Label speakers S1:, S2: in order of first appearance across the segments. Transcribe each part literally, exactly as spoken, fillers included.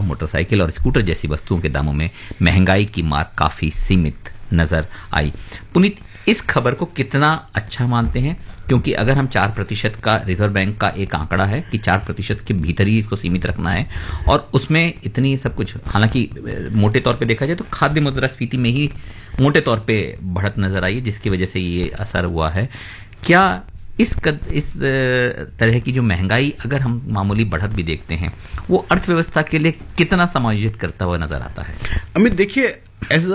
S1: Motorcycle और scooter जैसी वस्तुओं के दामों में महंगाई की मार काफी सीमित नजर आई। पुनीत, इस खबर को कितना अच्छा मानते हैं? क्योंकि अगर हम चार प्रतिशत का रिजर्व बैंक का एक आंकड़ा है कि चार प्रतिशत के भीतर ही इसको सीमित रखना है, और उसमें इतनी सब कुछ, हालांकि मोटे तौर पे देखा जाए तो खाद्य मुद्रास्फीति में ही मोटे तौर पे बढ़त नजर आई है जिसकी वजह से ये असर हुआ है। क्या इस कद, इस तरह की जो महंगाई, अगर हम मामूली बढ़त भी देखते हैं, वो अर्थव्यवस्था के लिए कितना समायोजित करता हुआ नजर आता है?
S2: अमित, देखिए, एज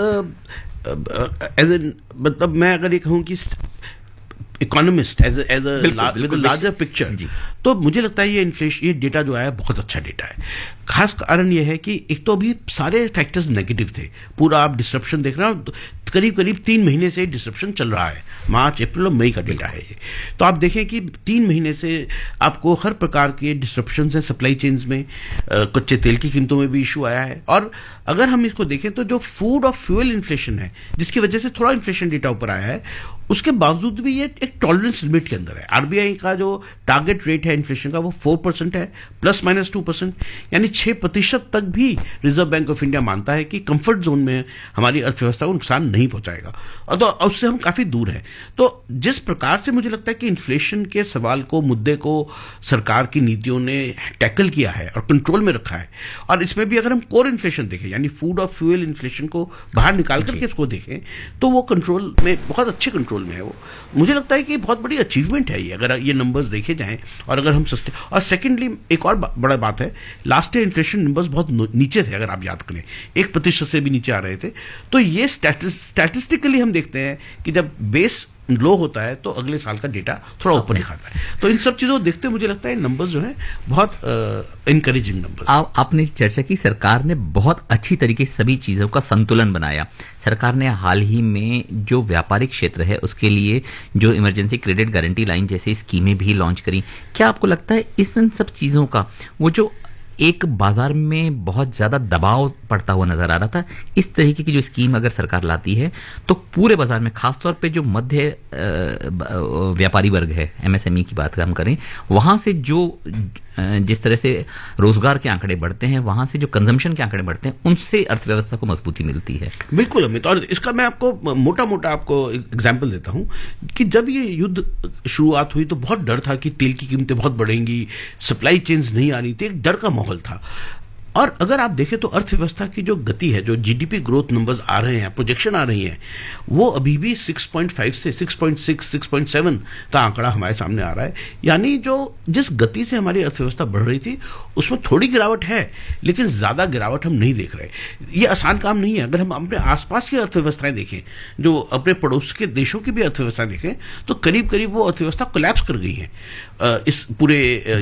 S2: एज मतलब मैं अगर ये कहूँ कि economist as as with larger picture, तो मुझे लगता है ये इन्फ्लेशन, ये डेटा जो आया बहुत अच्छा डेटा है। खास कारण ये है कि एक तो अभी सारे फैक्टर्स नेगेटिव थे, पूरा आप डिसरप्शन देख रहे हो, करीब करीब तीन महीने से डिसरप्शन चल रहा है, मार्च अप्रैल और मई का डेटा है ये। तो आप देखें कि तीन महीने से आपको हर प्रकार के डिसरप्शन है सप्लाई चेन्स में, कच्चे तेल की कीमतों में भी इशू आया है। और अगर हम इसको देखें तो जो फूड और फ्यूल इन्फ्लेशन है, जिसकी वजह से थोड़ा इन्फ्लेशन डेटा ऊपर आया है, उसके बावजूद भी ये एक टॉलरेंस लिमिट के अंदर है। आरबीआई का जो टारगेट रेट है इन्फ्लेशन का वो फोर परसेंट है, प्लस माइनस टू परसेंट, यानी छह प्रतिशत तक भी रिजर्व बैंक ऑफ इंडिया मानता है कि कंफर्ट जोन में हमारी अर्थव्यवस्था को नुकसान नहीं पहुंचाएगा, और तो उससे हम काफी दूर हैं। तो जिस प्रकार से मुझे लगता है कि इन्फ्लेशन के सवाल को, मुद्दे को सरकार की नीतियों ने टैकल किया है और कंट्रोल में रखा है, और इसमें भी अगर हम कोर इन्फ्लेशन देखें, यानी फूड और फ्यूल इन्फ्लेशन को बाहर निकाल करके इसको देखें, तो वो कंट्रोल में, बहुत अच्छे कंट्रोल में है वो। मुझे लगता है कि बहुत बड़ी अचीवमेंट है ये, अगर ये नंबर्स देखे जाएं, और अगर हम सस्ते, और सेकेंडली एक और बड़ा बात है, लास्ट ईयर इन्फ्लेशन नंबर्स बहुत नीचे थे, अगर आप याद करें एक प्रतिशत से भी नीचे आ रहे थे। तो ये स्टैटिस्टिकली हम देखते हैं कि जब बेस लो होता है तो अगले साल का डेटा थोड़ा ऊपर दिखाता है। तो इन सब चीजों को देखते मुझे लगता है नंबर्स जो है बहुत इनकरेजिंग नंबर्स।
S1: आप आपने चर्चा की, सरकार ने बहुत अच्छी तरीके से सभी चीजों का संतुलन बनाया। सरकार ने हाल ही में जो व्यापारिक क्षेत्र है उसके लिए जो इमरजेंसी क्रेडिट गारंटी लाइन जैसी स्कीमें भी लॉन्च करी। क्या आपको लगता है इस इन सब चीजों का, वो जो एक बाजार में बहुत ज्यादा दबाव पड़ता हुआ नजर आ रहा था, इस तरीके की जो स्कीम अगर सरकार लाती है तो पूरे बाजार में, खासतौर पे जो मध्य व्यापारी वर्ग है, एमएसएमई की बात हम करें, वहां से जो जिस तरह से रोजगार के आंकड़े बढ़ते हैं, वहां से जो कंजम्पशन के आंकड़े बढ़ते हैं, उनसे अर्थव्यवस्था को मजबूती मिलती है।
S2: बिल्कुल अमित, और इसका मैं आपको मोटा मोटा आपको एग्जाम्पल देता हूं कि जब ये युद्ध शुरुआत हुई तो बहुत डर था कि तेल की कीमतें बहुत बढ़ेंगी, सप्लाई चेन्स नहीं आ रही थी, एक डर का माहौल था। और अगर आप देखें तो अर्थव्यवस्था की जो गति है, जो जीडीपी ग्रोथ नंबर्स आ रहे हैं, प्रोजेक्शन आ रही हैं, वो अभी भी सिक्स पॉइंट फाइव से six point six, six point seven का आंकड़ा हमारे सामने आ रहा है। यानी जो जिस गति से हमारी अर्थव्यवस्था बढ़ रही थी उसमें थोड़ी गिरावट है, लेकिन ज्यादा गिरावट हम नहीं देख रहे। ये आसान काम नहीं है। अगर हम अपने आसपास की अर्थव्यवस्थाएं देखें, जो अपने पड़ोस के देशों की भी अर्थव्यवस्था देखें, तो करीब करीब वो अर्थव्यवस्था कोलैप्स कर गई है इस पूरे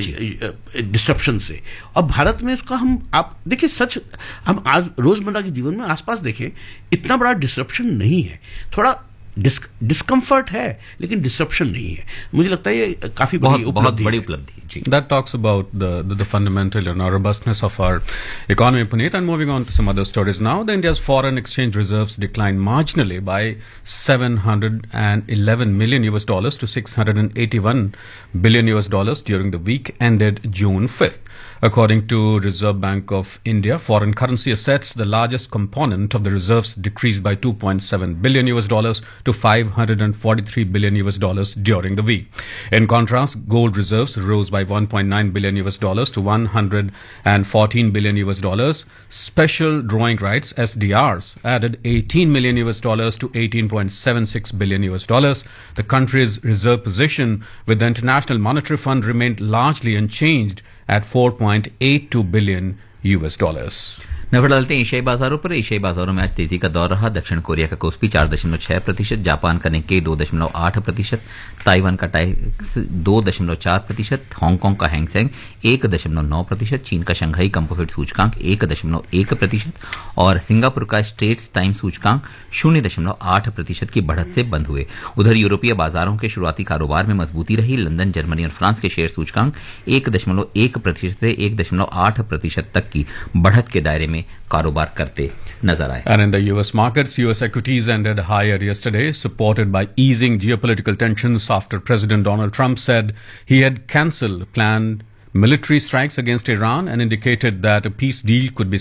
S2: डिसरप्शन से। और भारत में इसका हम, आप देखिए, सच हम आज रोजमर्रा के जीवन में आसपास देखें, इतना बड़ा डिसरप्शन नहीं है, थोड़ा डिस्कम्फर्ट है लेकिन डिसरप्शन नहीं है। मुझे लगता है ये काफी बड़ी
S1: बहुत बड़ी उपलब्धि है।
S3: That talks about the, the, the fundamental you know, robustness of our economy, Puneet. And moving on to some other stories now, the India's foreign exchange reserves declined marginally by seven hundred eleven million U S dollars to six hundred eighty-one billion U S dollars during the week ended June fifth. According to Reserve Bank of India, foreign currency assets, the largest component of the reserves, decreased by two point seven billion U S dollars to five hundred forty-three billion U S dollars during the week. In contrast, gold reserves rose by one point nine billion U S dollars to one hundred fourteen billion U S dollars. Special drawing rights, S D Rs, added eighteen million U S dollars to eighteen point seven six billion U S dollars. The country's reserve position with the International Monetary Fund remained largely unchanged at four point eight two billion U S dollars.
S1: नजर डालते हैं एशियाई बाजारों पर। एशियाई बाजारों में आज तेजी का दौर रहा। दक्षिण कोरिया का कोस्पी चार दशमलव छह प्रतिशत, जापान का निक्केई दो दशमलव आठ प्रतिशत, ताइवान का टाइक्स दो दशमलव चार प्रतिशत, हांगकांग का हैंगसेंग एक दशमलव नौ प्रतिशत, चीन का शंघाई कंपोजिट सूचकांक एक दशमलव एक प्रतिशत और सिंगापुर का स्ट्रेट्स टाइम सूचकांक शून्य दशमलव आठ प्रतिशत की बढ़त से बंद हुए। उधर यूरोपीय बाजारों के शुरुआती कारोबार में मजबूती रही। लंदन, जर्मनी और फ्रांस के शेयर सूचकांक एक दशमलव एक प्रतिशत से एक दशमलव आठ प्रतिशत तक की बढ़त के दायरे में कारोबार करते नजर आए।
S3: And in the U S markets, U S equities ended higher yesterday, supported by easing geopolitical tensions after President Donald Trump said he had cancelled planned military strikes against Iran and indicated that a peace deal could be